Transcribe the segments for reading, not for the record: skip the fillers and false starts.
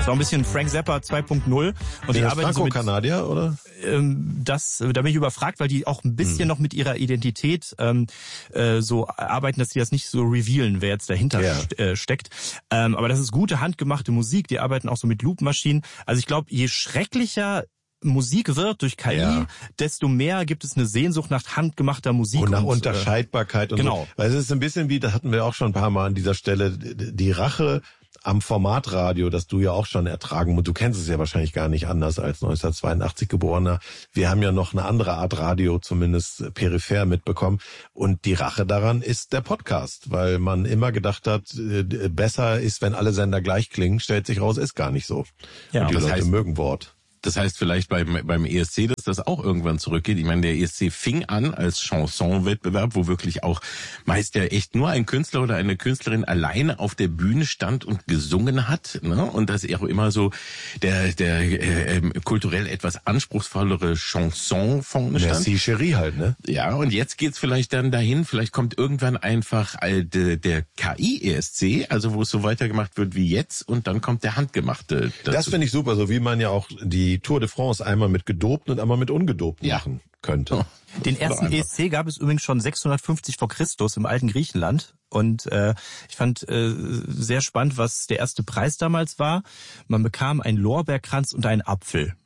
Das war ein bisschen Frank Zappa 2.0. Und die arbeiten so mit Franco-Kanadier, oder? Da bin ich überfragt, weil die auch ein bisschen noch mit ihrer Identität so arbeiten, dass sie das nicht so revealen, wer jetzt dahinter steckt. Aber das ist gute, handgemachte Musik. Die arbeiten auch so mit Loopmaschinen. Also ich glaube, je schrecklicher Musik wird durch KI, desto mehr gibt es eine Sehnsucht nach handgemachter Musik. Und nach Unterscheidbarkeit und genau. So. Weil es ist ein bisschen wie, da hatten wir auch schon ein paar Mal an dieser Stelle, die Rache am Formatradio, das du ja auch schon ertragen musst. Du kennst es ja wahrscheinlich gar nicht anders als 1982 Geborener. Wir haben ja noch eine andere Art Radio, zumindest peripher mitbekommen. Und die Rache daran ist der Podcast, weil man immer gedacht hat, besser ist, wenn alle Sender gleich klingen. Stellt sich raus, ist gar nicht so. Ja, und die Leute mögen Wort. Das heißt vielleicht beim ESC, dass das auch irgendwann zurückgeht. Ich meine, der ESC fing an als Chanson-Wettbewerb, wo wirklich auch meist ja echt nur ein Künstler oder eine Künstlerin alleine auf der Bühne stand und gesungen hat, ne? Und dass auch immer so der kulturell etwas anspruchsvollere Chanson vorne stand. Merci Chérie halt, ne? Ja, und jetzt geht's vielleicht dann dahin, vielleicht kommt irgendwann einfach der KI-ESC, also wo es so weitergemacht wird wie jetzt, und dann kommt der handgemachte dazu. Das finde ich super, so wie man ja auch die Tour de France einmal mit gedopten und einmal mit ungedopten machen könnte. Den ersten ESC gab es übrigens schon 650 vor Christus im alten Griechenland. Und ich fand sehr spannend, was der erste Preis damals war. Man bekam einen Lorbeerkranz und einen Apfel.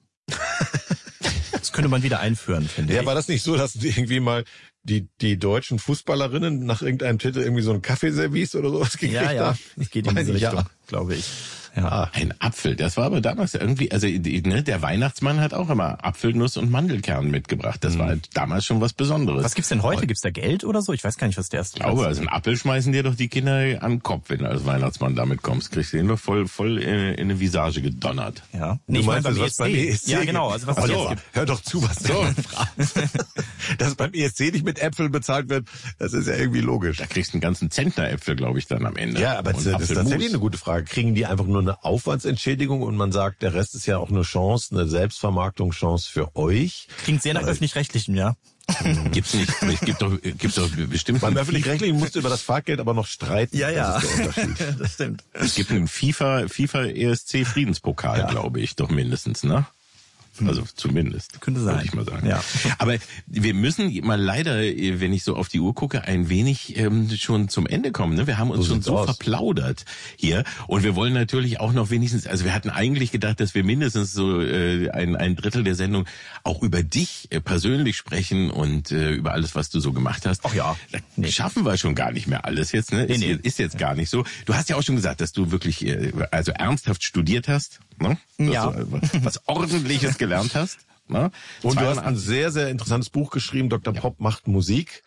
Das könnte man wieder einführen, finde ich. Ja, war das nicht so, dass irgendwie mal die deutschen Fußballerinnen nach irgendeinem Titel irgendwie so ein Kaffeeservice oder sowas gekriegt haben? Ja, das geht in diese Richtung, glaube ich. Ja. Ein Apfel, das war aber damals irgendwie, also der Weihnachtsmann hat auch immer Apfelnuss und Mandelkern mitgebracht. Das war halt damals schon was Besonderes. Was gibt's denn heute? Gibt's da Geld oder so? Ich weiß gar nicht, was der erste ist. Ich glaube, also einen Apfel schmeißen dir doch die Kinder an den Kopf, wenn du als Weihnachtsmann damit kommst. Kriegst du den doch voll in eine Visage gedonnert. Ja. Nee, ich meine beim ESC. Ja, genau. Also was gibt. Hör doch zu, was du fragst. Dass beim ESC nicht mit Äpfeln bezahlt wird, das ist ja irgendwie logisch. Da kriegst du einen ganzen Zentner Äpfel, glaube ich, dann am Ende. Ja, aber das ist tatsächlich eine gute Frage. Kriegen die einfach nur eine Aufwandsentschädigung und man sagt, der Rest ist ja auch eine Chance, eine Selbstvermarktungschance für euch? Klingt sehr nach öffentlich-rechtlichem, ja. Gibt's nicht, aber es gibt doch bestimmt... Beim Öffentlich-Rechtlichen musst du über das Fahrgeld aber noch streiten. Ja. Das ist der Unterschied. Das stimmt. Es gibt einen FIFA ESC Friedenspokal, glaube ich, doch mindestens, ne? Also zumindest. Könnte sein. Würde ich mal sagen. Ja. Aber wir müssen mal leider, wenn ich so auf die Uhr gucke, ein wenig schon zum Ende kommen. Ne? Wir haben uns schon so verplaudert hier. Und wir wollen natürlich auch noch wenigstens, also wir hatten eigentlich gedacht, dass wir mindestens so ein Drittel der Sendung auch über dich persönlich sprechen und über alles, was du so gemacht hast. Ach ja. Das schaffen wir schon gar nicht mehr alles jetzt. Ne? Ist jetzt gar nicht so. Du hast ja auch schon gesagt, dass du wirklich also ernsthaft studiert hast. Ne? Ja. Was Ordentliches gelernt hast. Ne? Und du hast ein sehr, sehr interessantes Buch geschrieben, Dr. Pop macht Musik.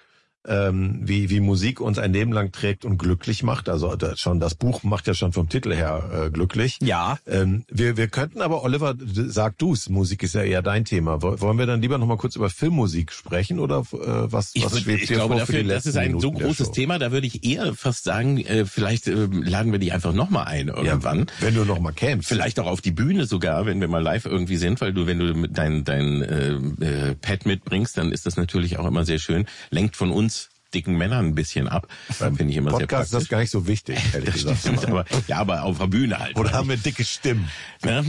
Wie Musik uns ein Leben lang trägt und glücklich macht. Also schon das Buch macht ja schon vom Titel her glücklich. Ja. Wir könnten aber, Oliver, sag du's, Musik ist ja eher dein Thema. Wollen wir dann lieber noch mal kurz über Filmmusik sprechen oder was schwebt dir vor für die letzten das ist ein Minuten so großes Thema, da würde ich eher fast sagen, vielleicht laden wir die einfach noch mal ein irgendwann. Ja, wenn du noch mal kämst. Vielleicht auch auf die Bühne sogar, wenn wir mal live irgendwie sind, weil wenn du dein Pad mitbringst, dann ist das natürlich auch immer sehr schön. Lenkt von uns dicken Männern ein bisschen ab. Finde ich immer Podcast sehr praktisch. ist das gar nicht so wichtig, ehrlich gesagt. Stimmt, aber auf der Bühne halt. Oder haben wir dicke Stimmen? Ja,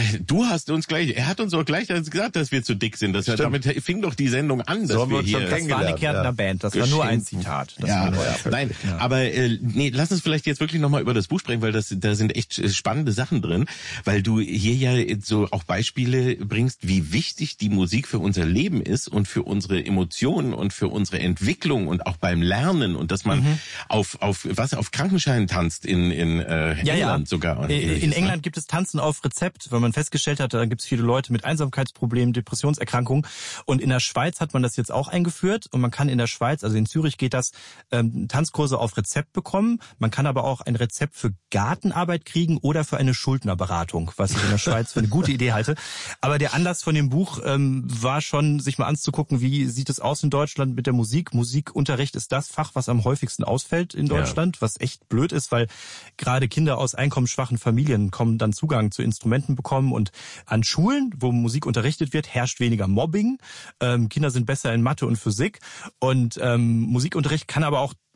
er hat uns auch gleich gesagt, dass wir zu dick sind. Damit fing doch die Sendung an, dass wir hier... Das war eine Kärntner Band, das war nur ein Zitat. Aber lass uns vielleicht jetzt wirklich nochmal über das Buch sprechen, weil da sind echt spannende Sachen drin, weil du hier ja so auch Beispiele bringst, wie wichtig die Musik für unser Leben ist und für unsere Emotionen und für unsere Entwicklung und auch beim Lernen und dass man auf Krankenschein tanzt in England sogar. In England gibt es Tanzen auf Rezept, weil man festgestellt hat, da gibt es viele Leute mit Einsamkeitsproblemen, Depressionserkrankungen. Und in der Schweiz hat man das jetzt auch eingeführt und man kann in der Schweiz, also in Zürich geht das, Tanzkurse auf Rezept bekommen. Man kann aber auch ein Rezept für Gartenarbeit kriegen oder für eine Schuldnerberatung, was ich in der Schweiz für eine gute Idee halte. Aber der Anlass von dem Buch war schon, sich mal anzugucken, wie sieht es aus in Deutschland mit der Musik. Musikunterricht ist das Fach, was am häufigsten ausfällt in Deutschland, was echt blöd ist, weil gerade Kinder aus einkommensschwachen Familien dann Zugang zu Instrumenten bekommen und an Schulen, wo Musik unterrichtet wird, herrscht weniger Mobbing. Kinder sind besser in Mathe und Physik und Musikunterricht kann aber auch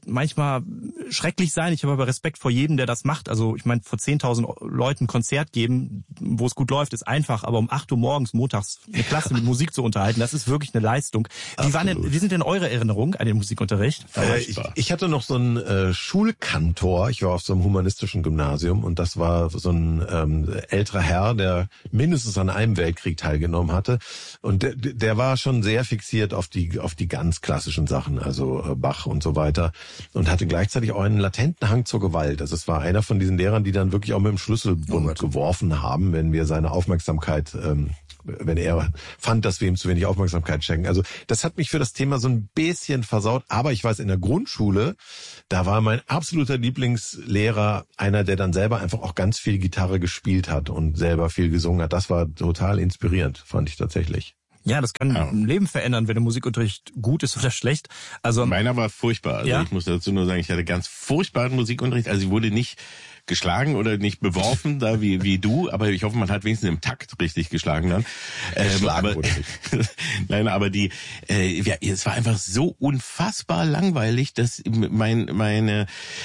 manchmal schrecklich sein. Ich habe aber Respekt vor jedem, der das macht. Also ich meine, vor 10.000 Leuten ein Konzert geben, wo es gut läuft, ist einfach. Aber um 8 Uhr morgens, montags, eine Klasse mit Musik zu unterhalten, das ist wirklich eine Leistung. Wie sind denn eure Erinnerungen an den Musikunterricht? Ich hatte noch so einen Schulkantor. Ich war auf so einem humanistischen Gymnasium und das war so ein älterer Herr, der mindestens an einem Weltkrieg teilgenommen hatte. Und der war schon sehr fixiert auf die ganz klassischen Sachen, also Bach und so weiter. Und hatte gleichzeitig auch einen latenten Hang zur Gewalt. Also es war einer von diesen Lehrern, die dann wirklich auch mit dem Schlüsselbund geworfen haben, wenn wir seine Aufmerksamkeit, wenn er fand, dass wir ihm zu wenig Aufmerksamkeit schenken. Also das hat mich für das Thema so ein bisschen versaut. Aber ich weiß, in der Grundschule, da war mein absoluter Lieblingslehrer einer, der dann selber einfach auch ganz viel Gitarre gespielt hat und selber viel gesungen hat. Das war total inspirierend, fand ich tatsächlich. Ja, das kann ein Leben verändern, wenn der Musikunterricht gut ist oder schlecht. Also meiner war furchtbar. Also ich muss dazu nur sagen, ich hatte ganz furchtbaren Musikunterricht. Also ich wurde nicht geschlagen oder nicht beworfen, da wie du, aber ich hoffe, man hat wenigstens im Takt richtig geschlagen dann. Geschlagen wurde nicht. Nein, aber es war einfach so unfassbar langweilig, dass meine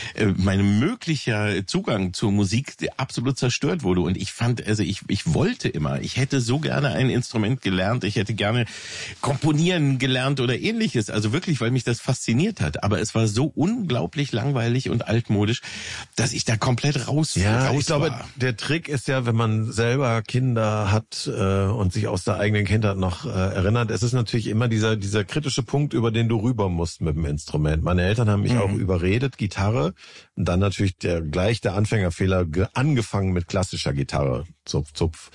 möglicher Zugang zur Musik absolut zerstört wurde. Und ich fand, also ich wollte immer, ich hätte so gerne ein Instrument gelernt, ich hätte gerne komponieren gelernt oder ähnliches, also wirklich, weil mich das fasziniert hat. Aber es war so unglaublich langweilig und altmodisch, dass ich da komplett raus ich glaube, war. der Trick ist ja, wenn man selber Kinder hat und sich aus der eigenen Kindheit noch erinnert, es ist natürlich immer dieser kritische Punkt, über den du rüber musst mit dem Instrument. Meine Eltern haben mich auch überredet, Gitarre, und dann natürlich der Anfängerfehler, angefangen mit klassischer Gitarre. Zupf.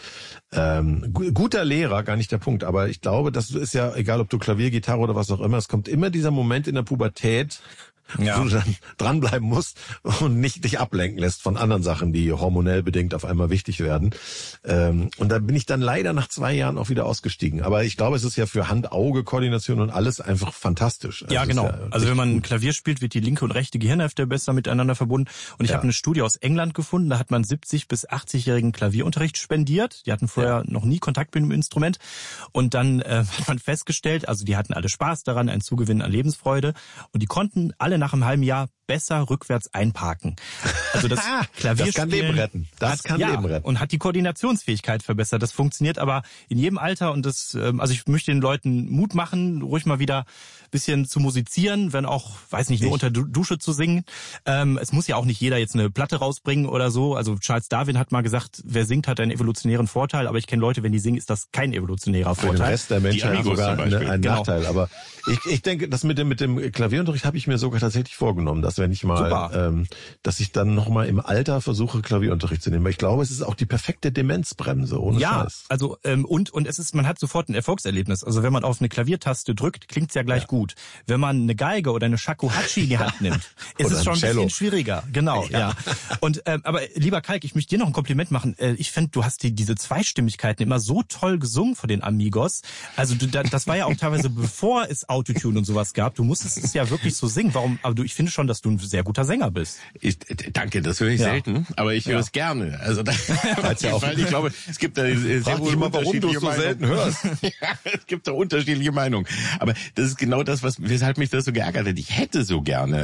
Guter Lehrer, gar nicht der Punkt, aber ich glaube, das ist ja, egal ob du Klavier, Gitarre oder was auch immer, es kommt immer dieser Moment in der Pubertät, wo du dann dranbleiben musst und nicht dich ablenken lässt von anderen Sachen, die hormonell bedingt auf einmal wichtig werden. Und da bin ich dann leider nach 2 Jahren auch wieder ausgestiegen. Aber ich glaube, es ist ja für Hand-Auge-Koordination und alles einfach fantastisch. Ja, genau. Also wenn man Klavier spielt, wird die linke und rechte Gehirnhälfte besser miteinander verbunden. Und ich habe eine Studie aus England gefunden, da hat man 70- bis 80-jährigen Klavierunterricht spendiert. Die hatten vorher noch nie Kontakt mit dem Instrument. Und dann hat man festgestellt, also die hatten alle Spaß daran, ein Zugewinn an Lebensfreude. Und die konnten alle nach einem halben Jahr besser rückwärts einparken. Also das Klavierspielen, das kann Leben retten. Leben retten. Und hat die Koordinationsfähigkeit verbessert. Das funktioniert aber in jedem Alter und also ich möchte den Leuten Mut machen, ruhig mal wieder ein bisschen zu musizieren, wenn auch, weiß nicht, nur unter Dusche zu singen. Es muss ja auch nicht jeder jetzt eine Platte rausbringen oder so. Also Charles Darwin hat mal gesagt, wer singt, hat einen evolutionären Vorteil. Aber ich kenne Leute, wenn die singen, ist das kein evolutionärer Vorteil. Für den Rest der Menschheit hat sogar einen Genau. Nachteil. Aber ich denke, das mit dem Klavierunterricht habe ich mir sogar tatsächlich vorgenommen, dass wenn ich mal, dass ich dann nochmal im Alter versuche, Klavierunterricht zu nehmen. Weil ich glaube, es ist auch die perfekte Demenzbremse, ohne Scheiß. Also und es ist, man hat sofort ein Erfolgserlebnis. Also wenn man auf eine Klaviertaste drückt, klingt's ja gleich gut. Wenn man eine Geige oder eine Shakuhachi in die Hand nimmt, ist es schon ein bisschen schwieriger. Genau, ja. Und aber lieber Kalk, ich möchte dir noch ein Kompliment machen. Ich finde, du hast diese Zweistimmigkeiten immer so toll gesungen von den Amigos. Also das war ja auch teilweise bevor es Autotune und sowas gab. Du musstest es ja wirklich so singen. Warum? Aber ich finde schon, dass du ein sehr guter Sänger bist. Danke, das höre ich selten, aber ich höre es gerne. Also weil ich glaube, es gibt da sehr wohl unterschiedliche Meinungen. Selten hörst. Es gibt da unterschiedliche Meinungen. Aber das ist genau das, weshalb mich das so geärgert hat. Ich hätte so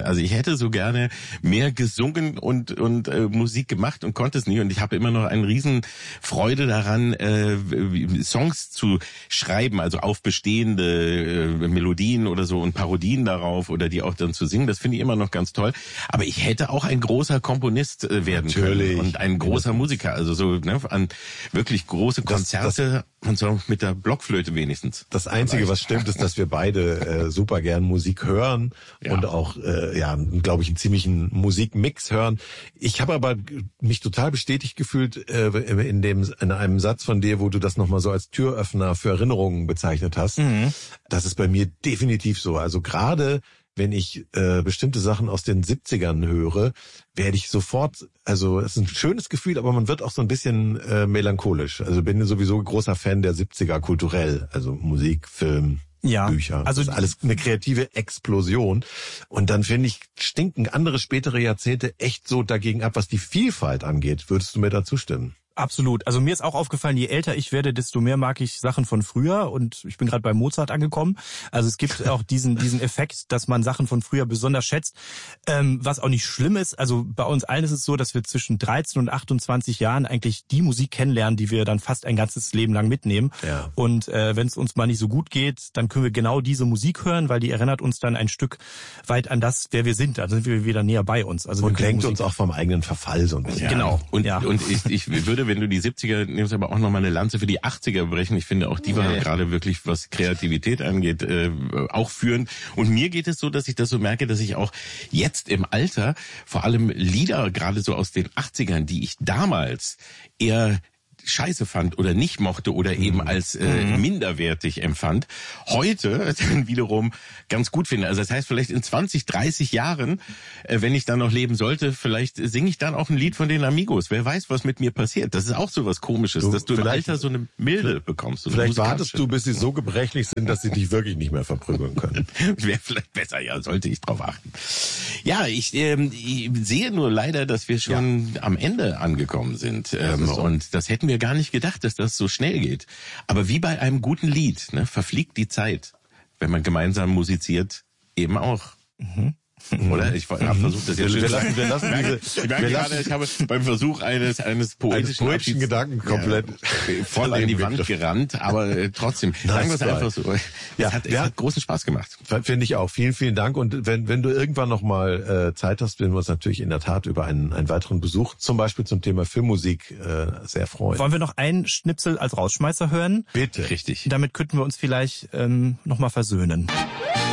gerne mehr gesungen und Musik gemacht und konnte es nie. Und ich habe immer noch eine riesen Freude daran, Songs zu schreiben, also auf bestehende Melodien oder so und Parodien darauf oder die auch dann zu singen. Das finde ich immer noch ganz toll. Aber ich hätte auch ein großer Komponist werden können und ein großer Musiker. Also so an wirklich große Konzerte und so mit der Blockflöte wenigstens. Das Einzige, was stimmt, ist, dass wir beide super gern Musik hören und auch, glaube ich, einen ziemlichen Musikmix hören. Ich habe aber mich total bestätigt gefühlt in einem Satz von dir, wo du das nochmal so als Türöffner für Erinnerungen bezeichnet hast. Das ist bei mir definitiv so. Also gerade wenn ich bestimmte Sachen aus den 70ern höre, werde ich sofort, also es ist ein schönes Gefühl, aber man wird auch so ein bisschen melancholisch. Also bin sowieso großer Fan der 70er kulturell, also Musik, Film, Bücher. Also das ist alles eine kreative Explosion. Und dann finde ich, stinken andere spätere Jahrzehnte echt so dagegen ab, was die Vielfalt angeht. Würdest du mir da zustimmen? Absolut. Also mir ist auch aufgefallen, je älter ich werde, desto mehr mag ich Sachen von früher und ich bin gerade bei Mozart angekommen. Also es gibt auch diesen Effekt, dass man Sachen von früher besonders schätzt, was auch nicht schlimm ist. Also bei uns allen ist es so, dass wir zwischen 13 und 28 Jahren eigentlich die Musik kennenlernen, die wir dann fast ein ganzes Leben lang mitnehmen. Ja. Und wenn es uns mal nicht so gut geht, dann können wir genau diese Musik hören, weil die erinnert uns dann ein Stück weit an das, wer wir sind. Also sind wir wieder näher bei uns. Also und lenkt uns auch vom eigenen Verfall so ein bisschen. Ja, genau. Und ich würde, wenn du die 70er nimmst, aber auch nochmal eine Lanze für die 80er brechen. Ich finde auch die war gerade wirklich, was Kreativität angeht, auch führend. Und mir geht es so, dass ich das so merke, dass ich auch jetzt im Alter vor allem Lieder, gerade so aus den 80ern, die ich damals eher scheiße fand oder nicht mochte oder eben als minderwertig empfand, heute dann wiederum ganz gut finde. Also das heißt, vielleicht in 20, 30 Jahren, wenn ich dann noch leben sollte, vielleicht singe ich dann auch ein Lied von den Amigos. Wer weiß, was mit mir passiert. Das ist auch so was Komisches, dass du im Alter so eine Milde bekommst. So vielleicht wartest du, bis sie so gebrechlich sind, dass sie dich wirklich nicht mehr verprügeln können. Wäre vielleicht besser, ja, sollte ich drauf achten. Ja, ich sehe nur leider, dass wir schon am Ende angekommen sind. Und das hätten wir gar nicht gedacht, dass das so schnell geht. Aber wie bei einem guten Lied, ne, verfliegt die Zeit, wenn man gemeinsam musiziert, eben auch. Oder? Ich habe versucht, das jetzt wir lassen ich habe beim Versuch eines poetischen Gedanken komplett voll an die Wand gerannt, aber trotzdem, sagen wir es einfach so. Es hat großen Spaß gemacht. Finde ich auch. Vielen, vielen Dank. Und wenn du irgendwann noch mal Zeit hast, würden wir uns natürlich in der Tat über einen weiteren Besuch, zum Beispiel zum Thema Filmmusik, sehr freuen. Wollen wir noch einen Schnipsel als Rausschmeißer hören? Bitte. Richtig. Damit könnten wir uns vielleicht noch mal versöhnen.